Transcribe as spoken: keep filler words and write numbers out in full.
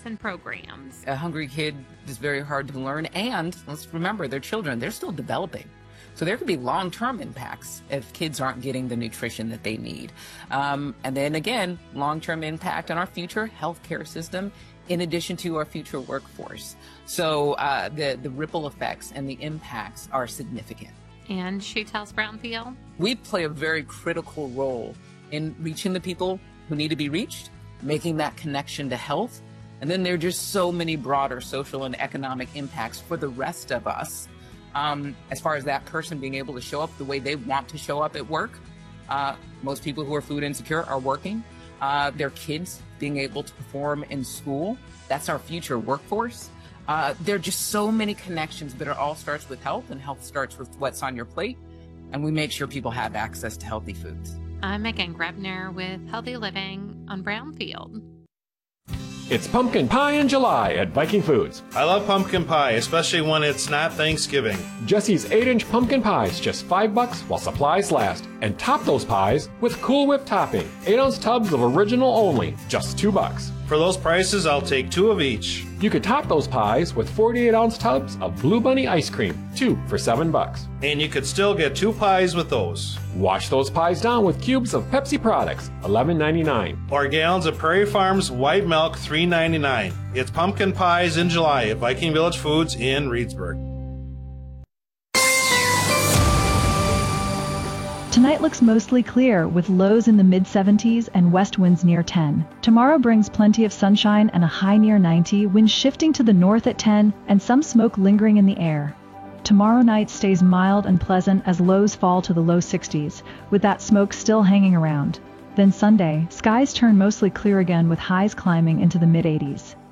and programs. A hungry kid is very hard to learn, and let's remember, they're children. They're still developing. So there could be long-term impacts if kids aren't getting the nutrition that they need. Um, and then again, long-term impact on our future healthcare system, in addition to our future workforce. So uh, the, the ripple effects and the impacts are significant. And Shoot House Brownfield? We play a very critical role in reaching the people who need to be reached, making that connection to health. And then there are just so many broader social and economic impacts for the rest of us. Um, as far as that person being able to show up the way they want to show up at work. Uh, most people who are food insecure are working. Uh, their kids being able to perform in school. That's our future workforce. Uh, there are just so many connections, but it all starts with health, and health starts with what's on your plate. And we make sure people have access to healthy foods. I'm Megan Grebner with Healthy Living on Brownfield. It's pumpkin pie in July at Viking Foods. I love pumpkin pie, especially when it's not Thanksgiving. Jesse's eight inch pumpkin pies, just five bucks while supplies last. And top those pies with Cool Whip topping. eight ounce tubs of original only, just two bucks. For those prices, I'll take two of each. You could top those pies with forty-eight ounce tubs of Blue Bunny ice cream, two for seven bucks. And you could still get two pies with those. Wash those pies down with cubes of Pepsi products, eleven ninety-nine. Or gallons of Prairie Farms white milk, three ninety-nine. It's pumpkin pies in July at Viking Village Foods in Reedsburg. Tonight looks mostly clear with lows in the mid seventies and west winds near ten. Tomorrow brings plenty of sunshine and a high near ninety, winds shifting to the north at ten, and some smoke lingering in the air. Tomorrow night stays mild and pleasant as lows fall to the low sixties, with that smoke still hanging around. Then Sunday, skies turn mostly clear again with highs climbing into the mid eighties.